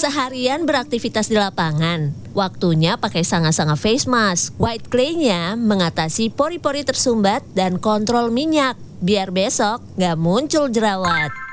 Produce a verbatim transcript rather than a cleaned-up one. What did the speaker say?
seharian beraktivitas di lapangan. Waktunya pakai sanga-sanga face mask. White clay-nya mengatasi pori-pori tersumbat dan kontrol minyak, biar besok nggak muncul jerawat.